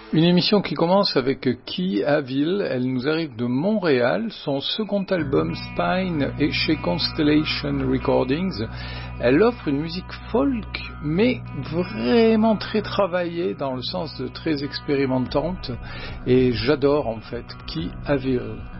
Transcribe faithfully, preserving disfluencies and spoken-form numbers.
Une émission qui commence avec Key Avil, elle nous arrive de Montréal, son second album Spine est chez Constellation Recordings. Elle offre une musique folk, mais vraiment très travaillée dans le sens de très expérimentante, et j'adore en fait Key Avil.